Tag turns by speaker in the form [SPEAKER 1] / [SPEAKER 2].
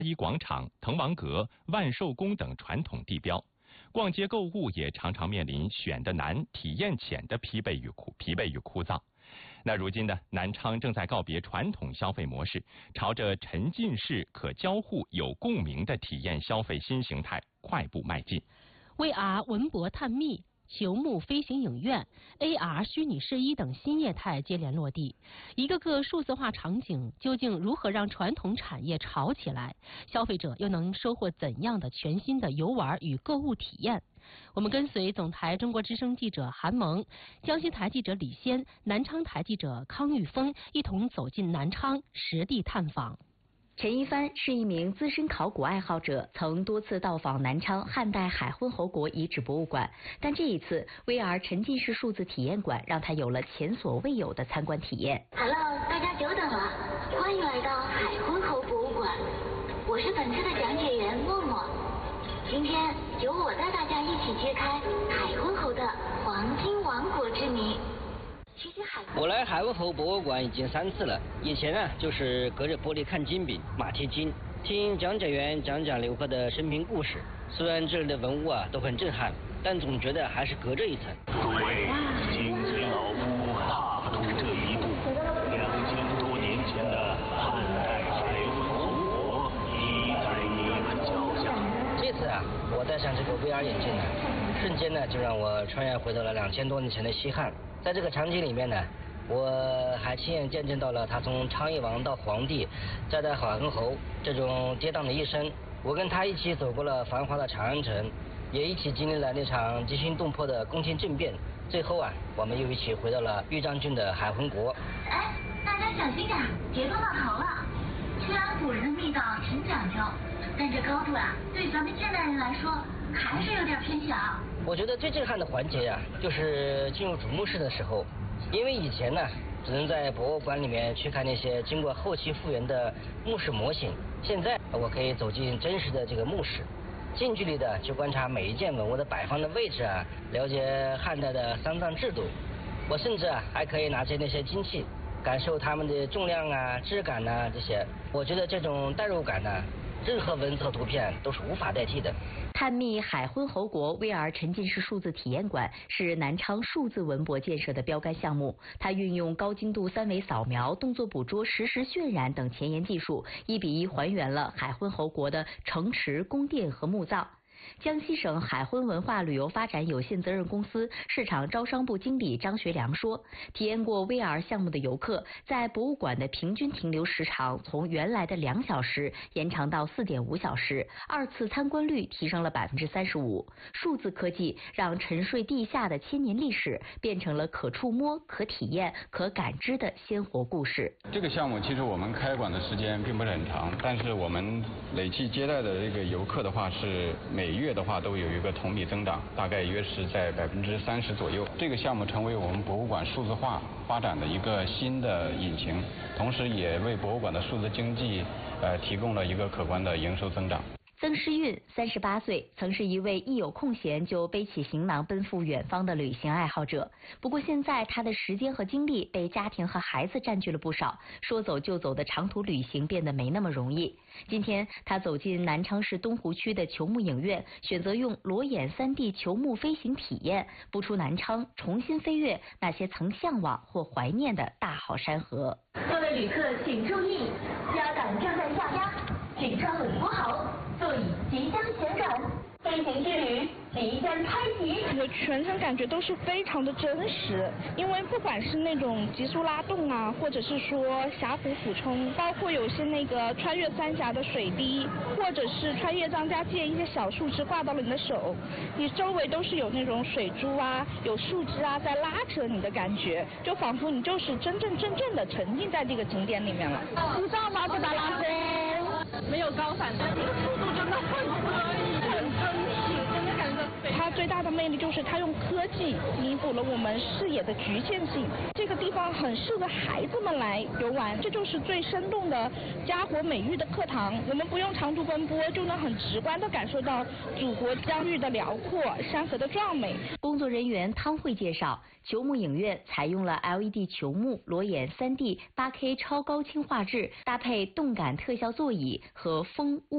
[SPEAKER 1] 一广场、滕王阁、万寿宫等传统地标。逛街购物也常常面临选的难、体验浅的疲惫与枯燥。那如今呢，南昌正在告别传统消费模式，朝着沉浸式、可交互、有共鸣的体验消费新形态快步迈进。
[SPEAKER 2] VR 文博探秘、球幕飞行影院、AR 虚拟试衣等新业态接连落地，一个个数字化场景究竟如何让传统产业炒起来？消费者又能收获怎样的全新的游玩与购物体验？我们跟随总台中国之声记者韩萌、江西台记者李先、南昌台记者康玉峰一同走进南昌实地探访。
[SPEAKER 3] 陈一帆是一名资深考古爱好者，曾多次到访南昌汉代海昏侯国遗址博物馆，但这一次 VR 沉浸式数字体验馆让他有了前所未有的参观体验。
[SPEAKER 4] Hello， 大家久等了，欢迎来到海昏侯博物馆，我是本次的讲解员默默。今天由我带大家一起揭开海昏侯的黄金王国之谜。
[SPEAKER 5] 我来海昏侯博物馆已经3次了，以前呢就是隔着玻璃看金饼、马蹄金，听讲解员讲刘贺的生平故事。虽然这里的文物都很震撼，但总觉得还是隔着一层。
[SPEAKER 6] 各位，今天老夫踏出这一步，2000多年前的汉代海昏侯国已在你们脚下。
[SPEAKER 5] 这次我戴上这个 VR 眼镜呢，瞬间呢就让我穿越回到了2000多年前的西汉。在这个场景里面呢，我还亲眼见证到了他从昌邑王到皇帝，再到海昏侯这种跌宕的一生。我跟他一起走过了繁华的长安城，也一起经历了那场惊心动魄的宫廷政变。最后我们又一起回到了豫章郡的海昏国。
[SPEAKER 4] 哎，大家小心点，别撞到头了。虽然古人的密道挺讲究，但这高度对咱们现代人来说还是有点偏小。
[SPEAKER 5] 我觉得最震撼的环节就是进入主墓室的时候，因为以前呢只能在博物馆里面去看那些经过后期复原的墓室模型，现在我可以走进真实的这个墓室，近距离的去观察每一件文物的摆放的位置了解汉代的丧葬制度。我甚至还可以拿起那些金器，感受它们的重量质感这些。我觉得这种代入感任何文字和图片都是无法代替的。
[SPEAKER 3] 探秘海昏侯国 VR 沉浸式数字体验馆是南昌数字文博建设的标杆项目，它运用高精度3维扫描、动作捕捉、实时渲染等前沿技术，1比1还原了海昏侯国的城池、宫殿和墓葬。江西省海昏文化旅游发展有限责任公司市场招商部经理张学良说，体验过 VR 项目的游客在博物馆的平均停留时长从原来的2小时延长到4.5小时，2次参观率提升了35%。数字科技让沉睡地下的千年历史变成了可触摸、可体验、可感知的鲜活故事。
[SPEAKER 7] 这个项目其实我们开馆的时间并不是很长，但是我们累计接待的这个游客的话是每月的话都有一个同比增长，大概约是在30%左右。这个项目成为我们博物馆数字化发展的一个新的引擎，同时也为博物馆的数字经济提供了一个可观的营收增长。
[SPEAKER 3] 曾诗韵38岁，曾是一位一有空闲就背起行囊奔赴远方的旅行爱好者。不过现在他的时间和精力被家庭和孩子占据了不少，说走就走的长途旅行变得没那么容易。今天他走进南昌市东湖区的球幕影院，选择用裸眼3D 球幕飞行体验，不出南昌，重新飞越那些曾向往或怀念的大好山河。
[SPEAKER 4] 各位旅客请注意，压杆正在下压，请抓稳扶好，座椅即将旋转，飞行之旅即将开启。
[SPEAKER 8] 我全程感觉都是非常的真实，因为不管是那种急速拉动或者是说峡谷俯冲，包括有些那个穿越三峡的水滴，或者是穿越张家界一些小树枝挂到了你的手，你周围都是有那种水珠有树枝在拉扯你的感觉，就仿佛你就是真正的沉浸在这个景点里面了。
[SPEAKER 9] 知道吗？这达拉峰没有高反，但这个速度真的很可以，很真实，真的感觉。
[SPEAKER 8] 它最大的魅力就是它用科技弥补了我们视野的局限性。这个地方很适合孩子们来游玩，这就是最生动的家国美育的课堂。我们不用长途奔波，就能很直观地感受到祖国疆域的辽阔，山河的壮美。
[SPEAKER 3] 工作人员汤慧介绍，球幕影院采用了 LED 球幕、裸眼3D、8K 超高清画质，搭配动感特效座椅和风雾